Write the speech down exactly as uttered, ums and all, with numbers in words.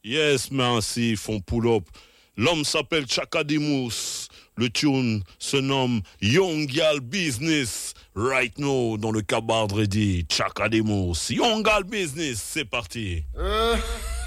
Yes, merci, ils font pull-up. L'homme s'appelle Chakadimous. Le tune se nomme Young Gal Business. Right now, dans le Cabard Ready. Chakadimous. Young Gal Business, c'est parti. Uh.